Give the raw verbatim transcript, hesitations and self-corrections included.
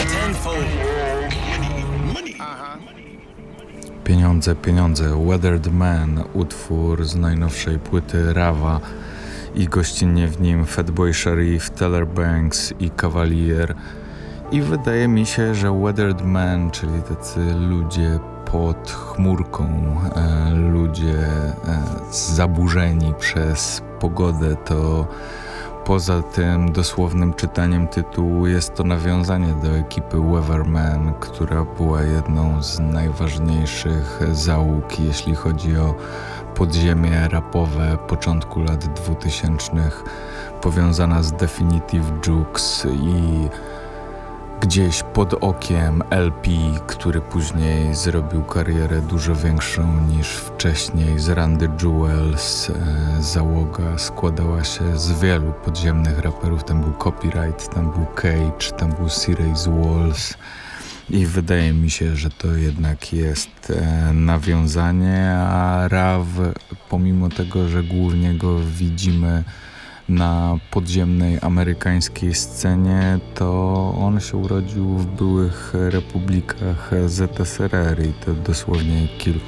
Pieniądze, pieniądze, Weathered Man, utwór z najnowszej płyty Rava i gościnnie w nim Fatboy Sharif, Teller Banks i Cavalier. I wydaje mi się, że Weathered Man, czyli tacy ludzie pod chmurką, e, ludzie e, zaburzeni przez pogodę, to poza tym dosłownym czytaniem tytułu jest to nawiązanie do ekipy Weatherman, która była jedną z najważniejszych załóg, jeśli chodzi o podziemie rapowe początku lat dwutysięcznych, powiązana z Definitive Jukes i gdzieś pod okiem L P, który później zrobił karierę dużo większą niż wcześniej z Randy Jewels. Załoga składała się z wielu podziemnych raperów. Tam był Copyright, tam był Cage, tam był Sirace Walls i wydaje mi się, że to jednak jest nawiązanie, a Rav, pomimo tego, że głównie go widzimy na podziemnej amerykańskiej scenie, to on się urodził w byłych republikach Z S R R i to dosłownie kilka